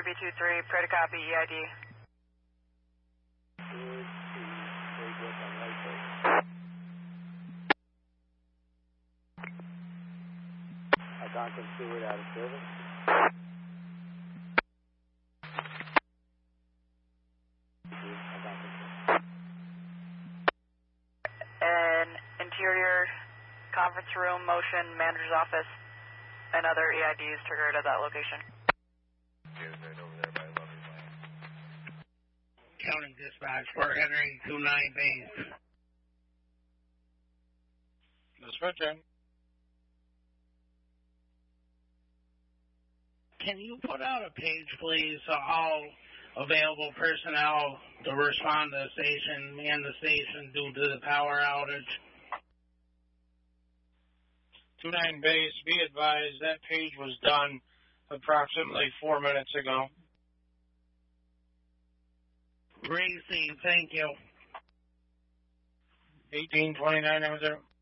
3B23, pray to copy, EID. Algonquin Stewart out of service. An interior conference room, motion, manager's office, and other EIDs triggered at that location. Right over there by Lovey's Lane. County Dispatch, we're entering 29 base. Dispatcher. Can you put out a page, please, so all available personnel to respond to the station, man the station due to the power outage? 29 base, be advised that page was done approximately 4 minutes ago. Receive, thank you. 1829,